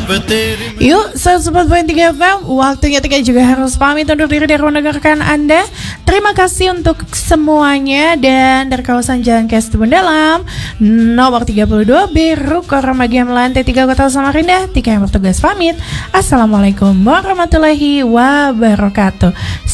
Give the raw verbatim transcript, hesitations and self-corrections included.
Yuk, seratus empat koma tiga F M. Waktunya Tika juga harus pamit undur diri dari mendengarkan Anda. Terima kasih untuk semuanya. Dan dari kawasan Jalan Kes Tebun Dalam nomor tiga puluh dua B Ruko Ramagian lantai tiga Kota Samarinda, Tika yang bertugas pamit. Assalamualaikum warahmatullahi wabarakatuh.